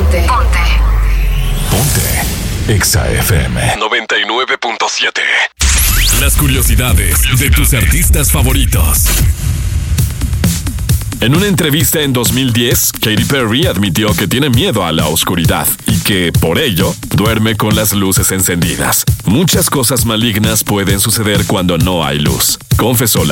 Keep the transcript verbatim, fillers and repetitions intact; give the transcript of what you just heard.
Ponte. Ponte. Ponte. Exa F M noventa y nueve punto siete. Las curiosidades de tus artistas favoritos. En una entrevista en dos mil diez, Katy Perry admitió que tiene miedo a la oscuridad y que, por ello, duerme con las luces encendidas. Muchas cosas malignas pueden suceder cuando no hay luz, confesó la